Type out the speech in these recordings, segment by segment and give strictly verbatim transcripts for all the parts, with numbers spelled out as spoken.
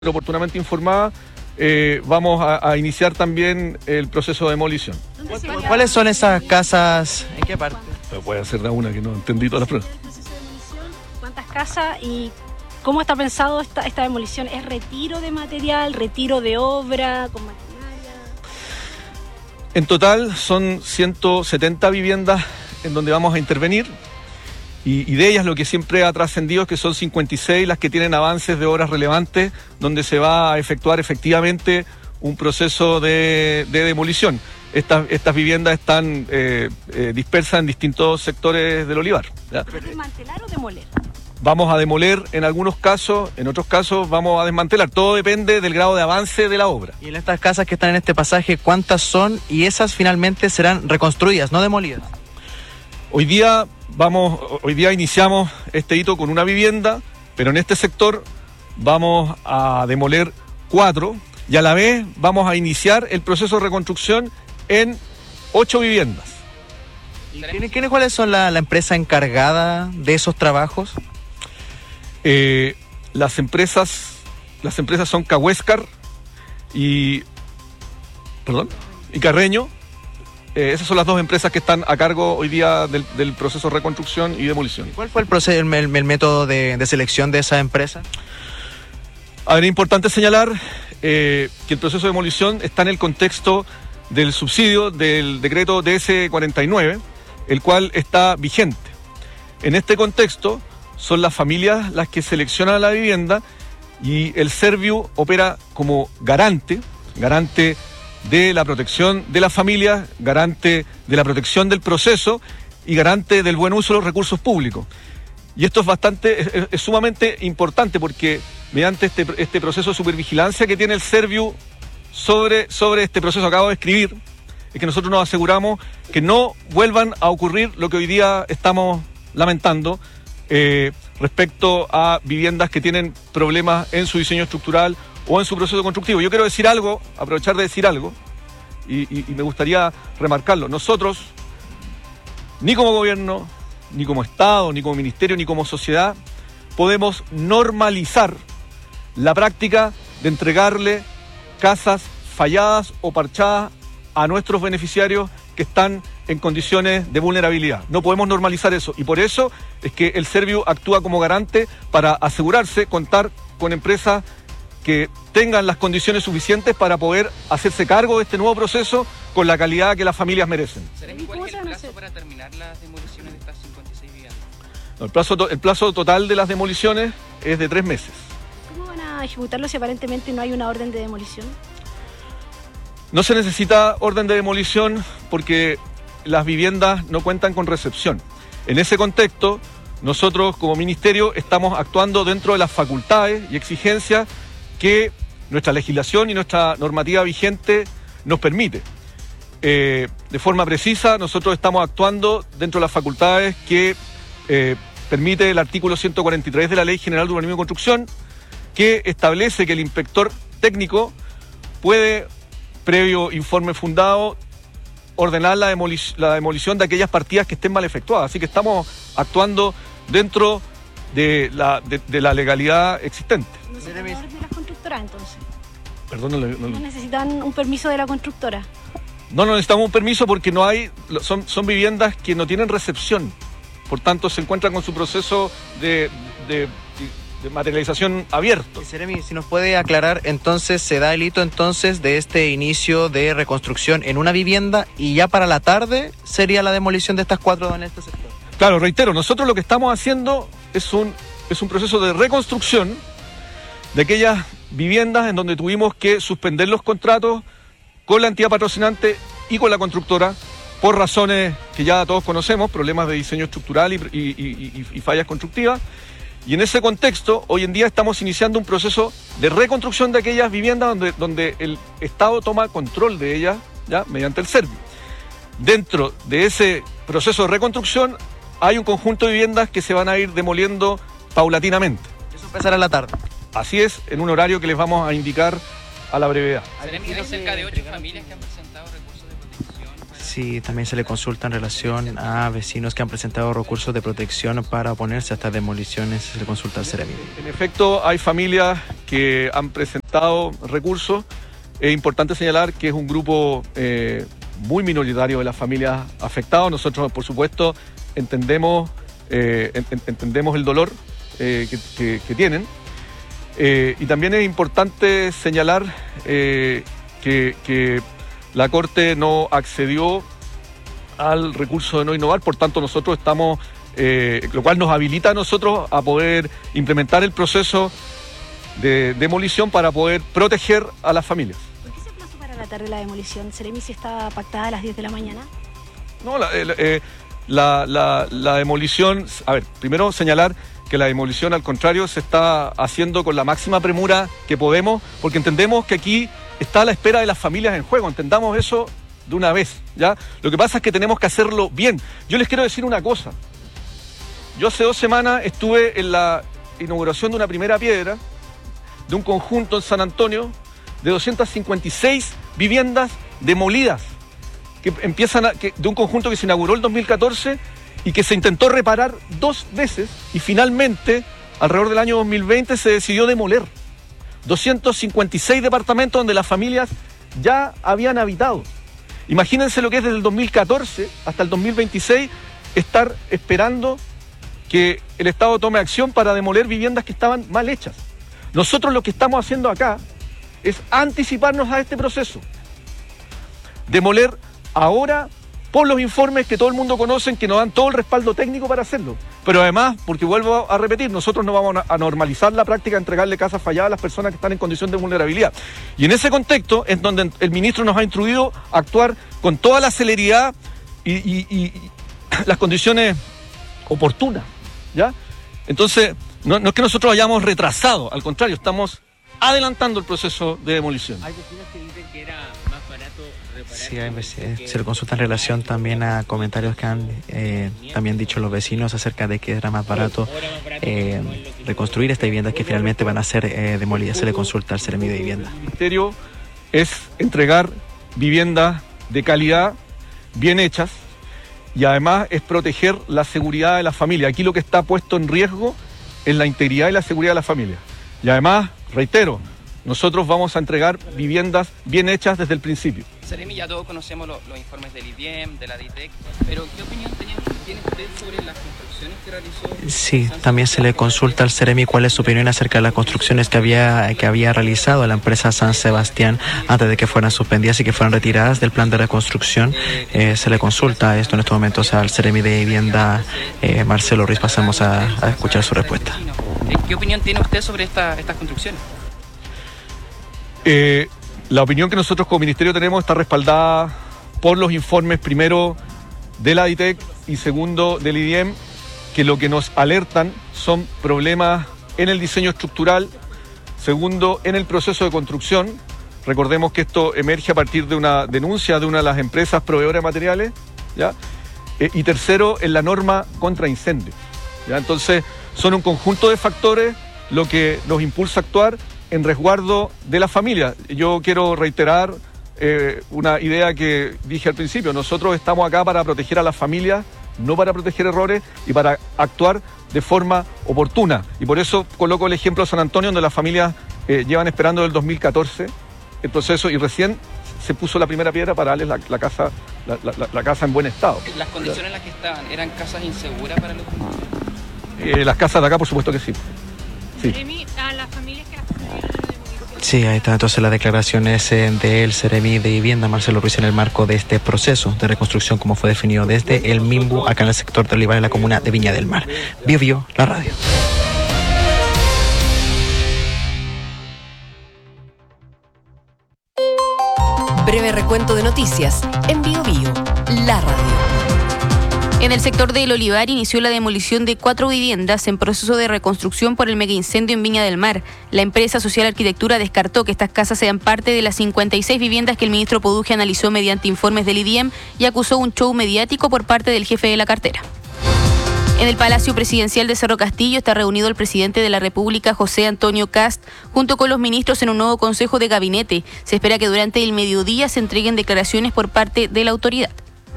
oportunamente informada, eh, vamos a, a iniciar también el proceso de demolición. ¿Cuáles son esas casas? ¿En qué parte? Pero puede ser de una que no entendí todas las preguntas. ¿Cuántas casas y cómo está pensado esta, esta demolición? ¿Es retiro de material, retiro de obra, con maquinaria? En total son ciento setenta viviendas en donde vamos a intervenir. Y, y de ellas lo que siempre ha trascendido es que son cincuenta y seis las que tienen avances de obras relevantes, donde se va a efectuar efectivamente un proceso de, de demolición. Estas, estas viviendas están eh, eh, dispersas en distintos sectores del olivar, ¿ya? ¿Desmantelar o demoler? Vamos a demoler en algunos casos, en otros casos vamos a desmantelar. Todo depende del grado de avance de la obra. Y en estas casas que están en este pasaje, ¿cuántas son? Y esas finalmente serán reconstruidas, no demolidas. Hoy día vamos, hoy día iniciamos este hito con una vivienda, pero en este sector vamos a demoler cuatro y a la vez vamos a iniciar el proceso de reconstrucción en ocho viviendas. ¿Y quiénes, cuáles son la, la empresa encargada de esos trabajos? Eh, las empresas, las empresas son Cahuéscar y, perdón, y Carreño. Eh, esas son las dos empresas que están a cargo hoy día del, del proceso de reconstrucción y demolición. ¿Cuál fue el, proceso, el, el, el método de, de selección de esa empresa? A ver, es importante señalar eh, que el proceso de demolición está en el contexto del subsidio del decreto D S cuarenta y nueve, el cual está vigente. En este contexto son las familias las que seleccionan la vivienda y el Serviu opera como garante, garante de la protección de las familias, garante de la protección del proceso y garante del buen uso de los recursos públicos. Y esto es bastante, es, es sumamente importante porque mediante este, este proceso de supervigilancia que tiene el Serviu sobre, sobre este proceso que acabo de escribir, es que nosotros nos aseguramos que no vuelvan a ocurrir lo que hoy día estamos lamentando eh, respecto a viviendas que tienen problemas en su diseño estructural o en su proceso constructivo. Yo quiero decir algo, aprovechar de decir algo, y, y, y me gustaría remarcarlo. Nosotros, ni como gobierno, ni como Estado, ni como ministerio, ni como sociedad, podemos normalizar la práctica de entregarle casas falladas o parchadas a nuestros beneficiarios que están en condiciones de vulnerabilidad. No podemos normalizar eso, y por eso es que el Serviu actúa como garante para asegurarse contar con empresas que tengan las condiciones suficientes para poder hacerse cargo de este nuevo proceso con la calidad que las familias merecen. ¿Cuál es el plazo para terminar las demoliciones de estas cincuenta y seis viviendas? No, el, plazo, el plazo total de las demoliciones es de tres meses. ¿Cómo van a ejecutarlo si aparentemente no hay una orden de demolición? No se necesita orden de demolición porque las viviendas no cuentan con recepción. En ese contexto, nosotros como ministerio estamos actuando dentro de las facultades y exigencias que nuestra legislación y nuestra normativa vigente nos permite. Eh, de forma precisa, nosotros estamos actuando dentro de las facultades que eh, permite el artículo ciento cuarenta y tres de la Ley General de Urbanismo y Construcción, que establece que el inspector técnico puede, previo informe fundado, ordenar la, demolic- la demolición de aquellas partidas que estén mal efectuadas. Así que estamos actuando dentro de la, de, de la legalidad existente. ¿No se puede orden de las constructoras entonces? Perdón, no, le- no, ¿No necesitan un permiso de la constructora? no no necesitamos un permiso porque no hay, son, son viviendas que no tienen recepción. Por tanto, se encuentran con su proceso de, de, de materialización abierto. Seremi, si nos puede aclarar, entonces se da el hito entonces de este inicio de reconstrucción en una vivienda y ya para la tarde sería la demolición de estas cuatro en este sector. Claro, reitero, nosotros lo que estamos haciendo es un, es un proceso de reconstrucción de aquellas viviendas en donde tuvimos que suspender los contratos con la entidad patrocinante y con la constructora por razones que ya todos conocemos, problemas de diseño estructural y, y, y, y fallas constructivas. Y en ese contexto, hoy en día estamos iniciando un proceso de reconstrucción de aquellas viviendas donde, donde el Estado toma control de ellas, ya mediante el Serviu. Dentro de ese proceso de reconstrucción hay un conjunto de viviendas que se van a ir demoliendo paulatinamente. Eso empezará en la tarde. Así es, en un horario que les vamos a indicar a la brevedad. Hay cerca de ocho familias que han presentado recursos de protección. Sí, también se le consulta en relación a vecinos que han presentado recursos de protección para oponerse a estas demoliciones, se le consulta al Ceremi. En efecto, hay familias que han presentado recursos. Es importante señalar que es un grupo eh, muy minoritario de las familias afectadas. Nosotros, por supuesto, entendemos, eh, en, entendemos el dolor eh, que, que, que tienen. Eh, y también es importante señalar eh, que, que la Corte no accedió al recurso de no innovar, por tanto nosotros estamos, eh, lo cual nos habilita a nosotros a poder implementar el proceso de demolición para poder proteger a las familias. ¿Por qué se aplazó para la tarde la demolición? ¿Ceremi si está pactada a las diez de la mañana? No, la, eh, la, la, la demolición, a ver, primero señalar que la demolición al contrario se está haciendo con la máxima premura que podemos, porque entendemos que aquí está a la espera de las familias en juego, entendamos eso de una vez, ¿ya? Lo que pasa es que tenemos que hacerlo bien. Yo les quiero decir una cosa. Yo hace dos semanas estuve en la inauguración de una primera piedra de un conjunto en San Antonio de doscientas cincuenta y seis viviendas demolidas, que empiezan a, que, de un conjunto que se inauguró el dos mil catorce y que se intentó reparar dos veces y finalmente, alrededor del año dos mil veinte, se decidió demoler. doscientos cincuenta y seis departamentos donde las familias ya habían habitado. Imagínense lo que es desde el dos mil catorce hasta el dos mil veintiséis estar esperando que el Estado tome acción para demoler viviendas que estaban mal hechas. Nosotros lo que estamos haciendo acá es anticiparnos a este proceso. Demoler ahora por los informes que todo el mundo conoce, que nos dan todo el respaldo técnico para hacerlo. Pero además, porque vuelvo a repetir, nosotros no vamos a normalizar la práctica de entregarle casas falladas a las personas que están en condición de vulnerabilidad. Y en ese contexto es donde el ministro nos ha instruido a actuar con toda la celeridad y, y, y, y las condiciones oportunas, ¿ya? Entonces, no, no es que nosotros hayamos retrasado, al contrario, estamos adelantando el proceso de demolición. Hay vecinos que dicen que era más barato reparar. Sí, hay, se le consulta en relación también a comentarios que han eh, también dicho los vecinos acerca de que era más barato eh, reconstruir estas viviendas que finalmente van a ser eh, demolidas. Se le consulta al Ceremi de Vivienda. El ministerio es entregar viviendas de calidad, bien hechas, y además es proteger la seguridad de la familia. Aquí lo que está puesto en riesgo es la integridad y la seguridad de la familia. Y además, reitero, nosotros vamos a entregar viviendas bien hechas desde el principio. Ceremi, ya todos conocemos lo, los informes del I D E M, de la D I T E C, pero ¿qué opinión tiene, tiene usted sobre las construcciones que realizó? Sí, también se le consulta al Ceremi cuál es su opinión acerca de las construcciones que había, que había realizado la empresa San Sebastián antes de que fueran suspendidas y que fueran retiradas del plan de reconstrucción. Eh, se le consulta esto en estos momentos al Ceremi de Vivienda, eh, Marcelo Ruiz. Pasamos a, a escuchar su respuesta. ¿Qué opinión tiene usted sobre esta, estas construcciones? Eh, la opinión que nosotros como ministerio tenemos está respaldada por los informes, primero de la D I T E C y segundo del I D E M, que lo que nos alertan son problemas en el diseño estructural, segundo en el proceso de construcción. Recordemos que esto emerge a partir de una denuncia de una de las empresas proveedoras de materiales, ¿ya? Eh, y tercero, en la norma contra incendios, ¿ya? Entonces son un conjunto de factores lo que nos impulsa a actuar en resguardo de la familia. Yo quiero reiterar eh, una idea que dije al principio. Nosotros estamos acá para proteger a las familias, no para proteger errores y para actuar de forma oportuna. Y por eso coloco el ejemplo de San Antonio, donde las familias eh, llevan esperando desde el dos mil catorce el proceso y recién se puso la primera piedra para darles la, la, casa, la, la, la casa en buen estado. ¿Las condiciones en las que estaban eran casas inseguras para los constructores? Eh, las casas de acá, por supuesto que sí. Sí. Ceremi, a las familias que las construyeron de demolición. Sí, ahí está entonces las declaraciones eh, del Ceremi de Vivienda, Marcelo Ruiz, en el marco de este proceso de reconstrucción como fue definido desde el Mimbu, acá en el sector de Olivar, en la comuna de Viña del Mar. Bio Bio, la radio. Breve recuento de noticias en Bio Bio, la radio. En el sector del Olivar inició la demolición de cuatro viviendas en proceso de reconstrucción por el megaincendio en Viña del Mar. La empresa Social Arquitectura descartó que estas casas sean parte de las cincuenta y seis viviendas que el ministro Poduje analizó mediante informes del I D I E M y acusó un show mediático por parte del jefe de la cartera. En el Palacio Presidencial de Cerro Castillo está reunido el presidente de la República, José Antonio Kast, junto con los ministros en un nuevo consejo de gabinete. Se espera que durante el mediodía se entreguen declaraciones por parte de la autoridad.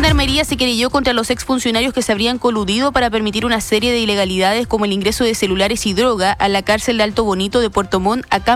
Gendarmería se querelló contra los exfuncionarios que se habrían coludido para permitir una serie de ilegalidades como el ingreso de celulares y droga a la cárcel de Alto Bonito de Puerto Montt a